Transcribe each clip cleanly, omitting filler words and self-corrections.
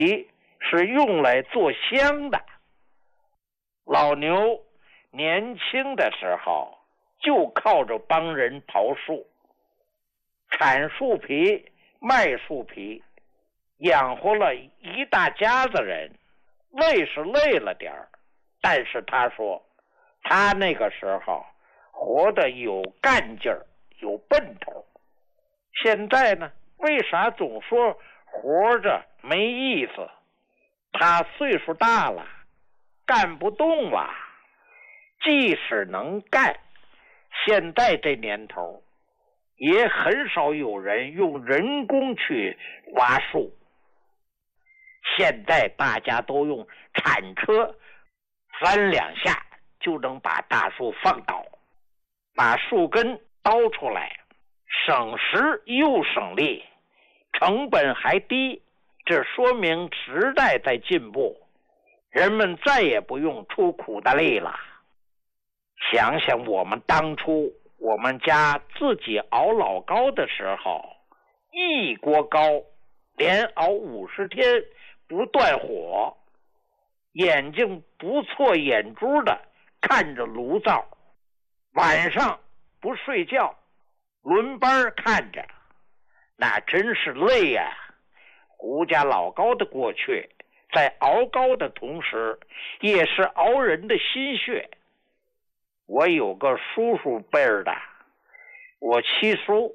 是用来做香的。老牛年轻的时候就靠着帮人刨树，砍树皮卖树皮，养活了一大家子人。累是累了点儿，但是他说他那个时候活得有干劲儿，有奔头。现在呢，为啥总说活着没意思？他岁数大了，干不动了。即使能干，现在这年头也很少有人用人工去挖树。现在大家都用铲车3-2下就能把大树放倒，把树根刀出来，省时又省力，成本还低。这说明时代在进步，人们再也不用出苦的力了。想想我们当初我们家自己熬老高的时候，一锅高连熬50天不断火，眼睛不错眼珠的看着炉灶，晚上不睡觉，轮班看着，那真是累呀。胡家老高的过去，在熬高的同时，也是熬人的心血。我有个叔叔辈儿的，我七叔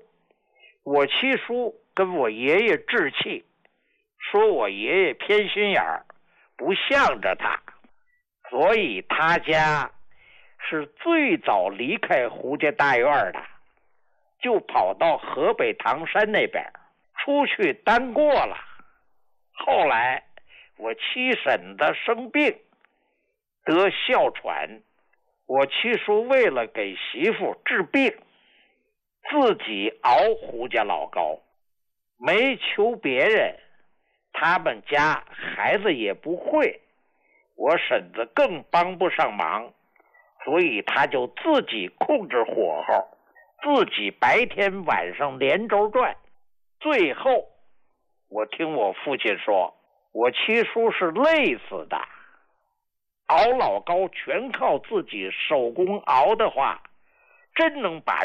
跟我爷爷置气，说我爷爷偏心眼儿，不向着他，所以他家是最早离开胡家大院的，就跑到河北唐山那边出去单过了。后来我七婶子生病得哮喘，我七叔为了给媳妇治病，自己熬胡家老高，没求别人，他们家孩子也不会，我婶子更帮不上忙，所以他就自己控制火候，自己白天晚上连轴转。最后我听我父亲说，我七叔是累死的。熬老高全靠自己手工熬的话，真能把